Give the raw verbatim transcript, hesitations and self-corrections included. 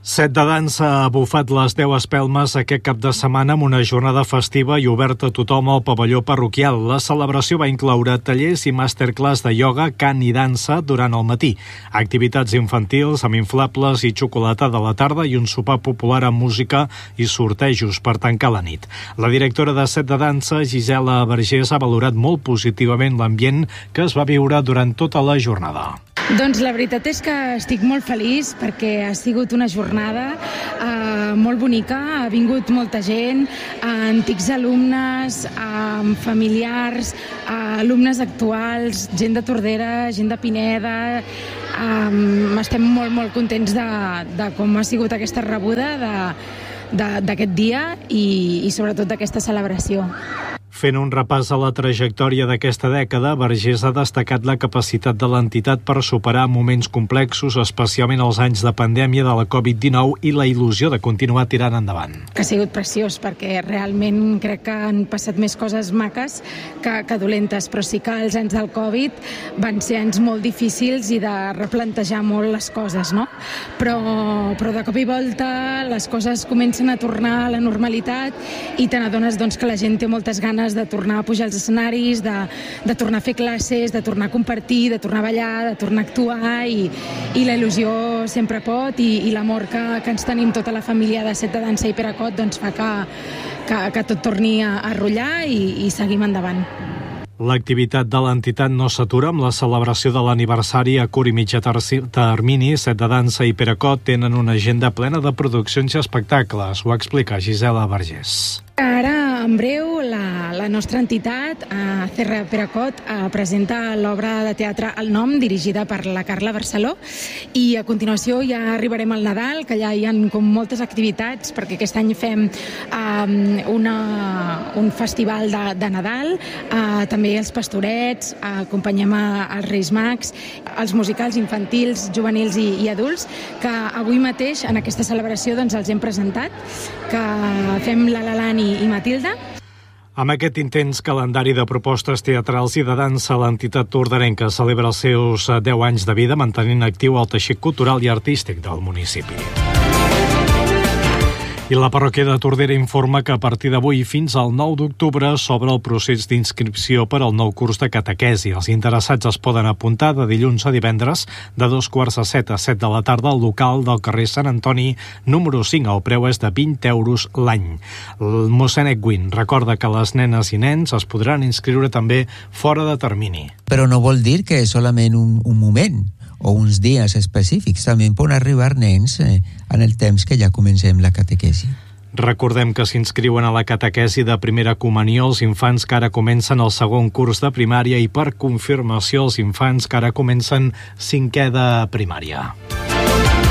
Set de dansa ha bufat les deu espelmes aquest cap de setmana amb una jornada festiva i oberta a tothom al pavelló parroquial. La celebració va incloure tallers i masterclass de ioga, cant i dansa durant el matí, activitats infantils amb inflables i xocolata de la tarda i un sopar popular amb música i sortejos per tancar la nit. La directora de Set de Dansa, Gisela Vergés, ha valorat molt positivament l'ambient que es va viure durant tota la jornada. Doncs la veritat és que estic molt feliç perquè ha sigut una jornada eh, molt bonica, ha vingut molta gent, eh, antics alumnes, eh, familiars, eh, alumnes actuals, gent de Tordera, gent de Pineda. Eh, estem molt, molt contents de, de com ha sigut aquesta rebuda d'aquest dia i, i sobretot d'aquesta celebració. Fent un repàs a la trajectòria d'aquesta dècada, Vergés ha destacat la capacitat de l'entitat per superar moments complexos, especialment els anys de pandèmia de la covid dinou i la il·lusió de continuar tirant endavant. Que ha sigut preciós perquè realment crec que han passat més coses maques que, que dolentes, però sí que els anys del Covid van ser anys molt difícils i de replantejar molt les coses, no? Però, però de cop i volta les coses comencen a tornar a la normalitat i te n'adones doncs, que la gent té moltes ganes de tornar a pujar als escenaris, de, de tornar a fer classes, de tornar a compartir, de tornar a ballar, de tornar a actuar i, i la il·lusió sempre pot i, i l'amor que, que ens tenim tota la família de Set de Dansa i Peracot doncs fa que, que, que tot torni a, a rotllar i, i seguim endavant. L'activitat de l'entitat no s'atura amb la celebració de l'aniversari a curt i mitjà termini. Set de Dansa i Peracot tenen una agenda plena de produccions i espectacles. Ho explica Gisela Vergés. Ara, en breu, la, la nostra entitat, eh, Cerra Peracot, eh, presenta l'obra de teatre El Nom, dirigida per la Carla Barceló, i a continuació ja arribarem al Nadal, que ja hi ha com moltes activitats, perquè aquest any fem eh, una, un festival de, de Nadal, eh, també els pastorets, eh, acompanyem a, als Reis Mags, els musicals infantils, juvenils i, i adults, que avui mateix en aquesta celebració doncs, els hem presentat, que fem La La Land i i Matilda. Amb aquest intens calendari de propostes teatrals i de dansa, l'entitat tordarenca celebra els seus deu anys de vida mantenint actiu el teixit cultural i artístic del municipi. I la parròquia de Tordera informa que a partir d'avui fins al nou d'octubre s'obre el procés d'inscripció per al nou curs de catequesi. Els interessats es poden apuntar de dilluns a divendres de dos quarts a set a set de la tarda al local del carrer Sant Antoni número cinc. El preu és de vint euros l'any. El mossèn Edwin recorda que les nenes i nens es podran inscriure també fora de termini. Però no vol dir que és solament un, un moment o uns dies específics. També poden arribar nens eh, en el temps que ja comencem la catequesi. Recordem que s'inscriuen a la catequesi de primera comunió els infants que ara comencen el segon curs de primària i per confirmació els infants que ara comencen cinquè de primària.